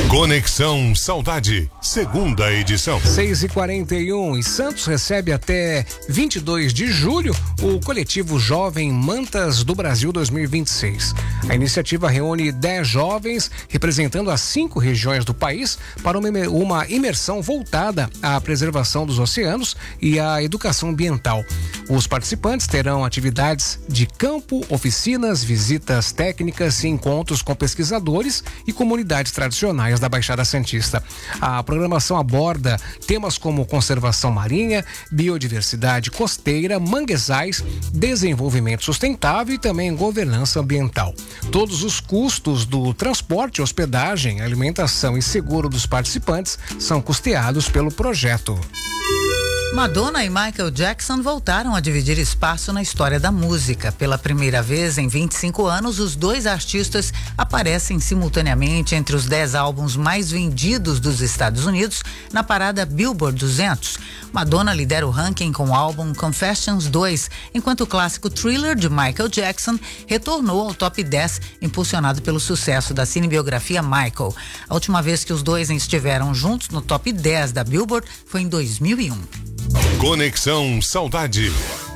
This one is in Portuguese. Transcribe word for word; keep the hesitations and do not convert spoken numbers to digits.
Conexão Saudade, segunda edição. seis e quarenta e um e Santos recebe até vinte e dois de julho o coletivo Jovem Mantas do Brasil dois mil e vinte e seis. A iniciativa reúne dez jovens representando as cinco regiões do país para uma, uma imersão voltada à preservação dos oceanos e à educação ambiental. Os participantes terão atividades de campo, oficinas, visitas técnicas e encontros com pesquisadores e comunidades tradicionais da Baixada Santista. A programação aborda temas como conservação marinha, biodiversidade costeira, manguezais, desenvolvimento sustentável e também governança ambiental. Todos os custos do transporte, hospedagem, alimentação e seguro dos participantes são custeados pelo projeto. Madonna e Michael Jackson voltaram a dividir espaço na história da música. Pela primeira vez em vinte e cinco anos, os dois artistas aparecem simultaneamente entre os dez álbuns mais vendidos dos Estados Unidos na parada Billboard duzentos. Madonna lidera o ranking com o álbum Confessions dois, enquanto o clássico Thriller de Michael Jackson retornou ao top dez, impulsionado pelo sucesso da cinebiografia Michael. A última vez que os dois estiveram juntos no top dez da Billboard foi em dois mil e um. Conexão Saudade.